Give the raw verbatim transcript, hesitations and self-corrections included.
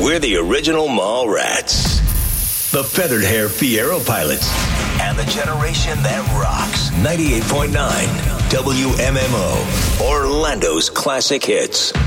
We're the original mall rats. The Feathered Hair Fiero Pilots. And the generation that rocks. ninety-eight point nine W M M O. Orlando's classic hits.